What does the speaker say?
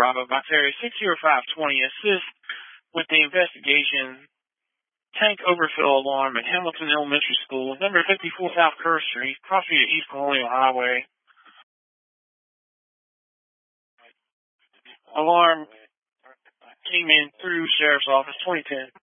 Bravo by Terry 60520. Assist with the investigation. Tank overfill alarm at Hamilton Elementary School, number 54 South Kerr Street, cross street at East Colonial Highway. Alarm came in through Sheriff's Office 2010.